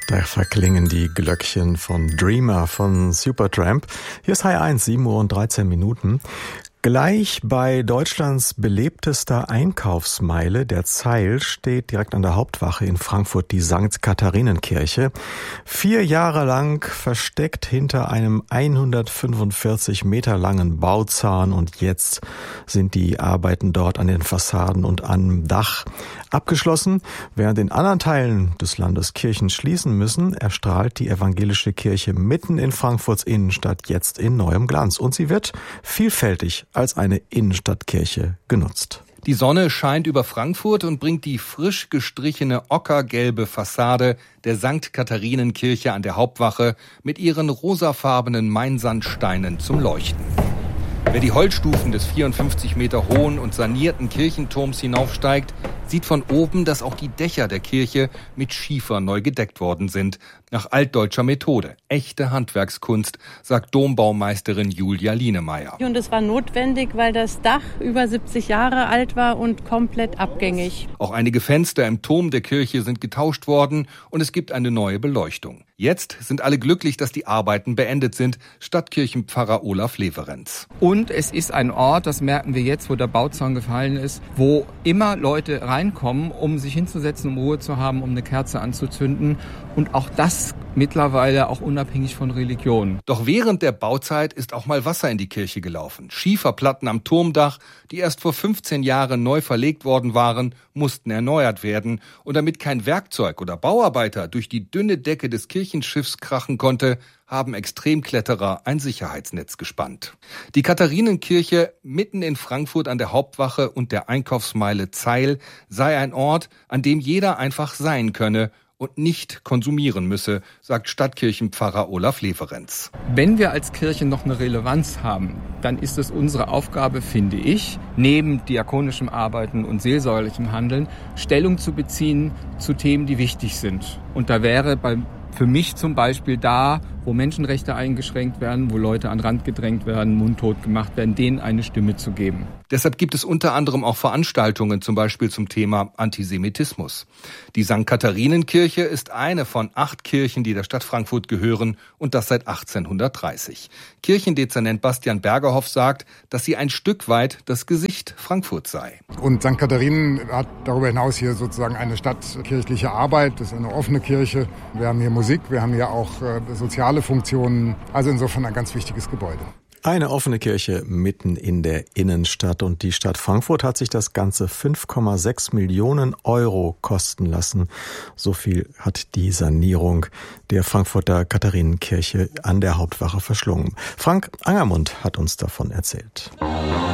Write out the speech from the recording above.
Da verklingen die Glöckchen von Dreamer von Supertramp. Hier ist H1, 7:13 Uhr. Gleich bei Deutschlands belebtester Einkaufsmeile, der Zeil, steht direkt an der Hauptwache in Frankfurt die St. Katharinenkirche. 4 Jahre lang versteckt hinter einem 145 Meter langen Bauzahn, und jetzt sind die Arbeiten dort an den Fassaden und am Dach abgeschlossen. Während in anderen Teilen des Landes Kirchen schließen müssen, erstrahlt die evangelische Kirche mitten in Frankfurts Innenstadt jetzt in neuem Glanz. Und sie wird vielfältig als eine Innenstadtkirche genutzt. Die Sonne scheint über Frankfurt und bringt die frisch gestrichene ockergelbe Fassade der St. Katharinenkirche an der Hauptwache mit ihren rosafarbenen Mainsandsteinen zum Leuchten. Wer die Holzstufen des 54 Meter hohen und sanierten Kirchenturms hinaufsteigt, sieht von oben, dass auch die Dächer der Kirche mit Schiefer neu gedeckt worden sind. Nach altdeutscher Methode. Echte Handwerkskunst, sagt Dombaumeisterin Julia Lienemeyer. Und es war notwendig, weil das Dach über 70 Jahre alt war und komplett abgängig. Auch einige Fenster im Turm der Kirche sind getauscht worden und es gibt eine neue Beleuchtung. Jetzt sind alle glücklich, dass die Arbeiten beendet sind, Stadtkirchenpfarrer Olaf Leverenz. Und es ist ein Ort, das merken wir jetzt, wo der Bauzaun gefallen ist, wo immer Leute reinkommen, um sich hinzusetzen, um Ruhe zu haben, um eine Kerze anzuzünden. Und auch das mittlerweile auch unabhängig von Religion. Doch während der Bauzeit ist auch mal Wasser in die Kirche gelaufen. Schieferplatten am Turmdach, die erst vor 15 Jahren neu verlegt worden waren, mussten erneuert werden. Und damit kein Werkzeug oder Bauarbeiter durch die dünne Decke des Kirchenschiffs krachen konnte, haben Extremkletterer ein Sicherheitsnetz gespannt. Die Katharinenkirche mitten in Frankfurt an der Hauptwache und der Einkaufsmeile Zeil sei ein Ort, an dem jeder einfach sein könne und nicht konsumieren müsse, sagt Stadtkirchenpfarrer Olaf Leverenz. Wenn wir als Kirche noch eine Relevanz haben, dann ist es unsere Aufgabe, finde ich, neben diakonischem Arbeiten und seelsorgerlichem Handeln, Stellung zu beziehen zu Themen, die wichtig sind. Und da wäre für mich zum Beispiel da, wo Menschenrechte eingeschränkt werden, wo Leute an den Rand gedrängt werden, mundtot gemacht werden, denen eine Stimme zu geben. Deshalb gibt es unter anderem auch Veranstaltungen, zum Beispiel zum Thema Antisemitismus. Die St. Katharinenkirche ist eine von 8 Kirchen, die der Stadt Frankfurt gehören, und das seit 1830. Kirchendezernent Bastian Bergerhoff sagt, dass sie ein Stück weit das Gesicht Frankfurts sei. Und St. Katharinen hat darüber hinaus hier sozusagen eine stadtkirchliche Arbeit, das ist eine offene Kirche. Wir haben hier Musik, wir haben hier auch soziale Funktionen, also insofern ein ganz wichtiges Gebäude. Eine offene Kirche mitten in der Innenstadt, und die Stadt Frankfurt hat sich das Ganze 5,6 Millionen Euro kosten lassen. So viel hat die Sanierung der Frankfurter Katharinenkirche an der Hauptwache verschlungen. Frank Angermund hat uns davon erzählt.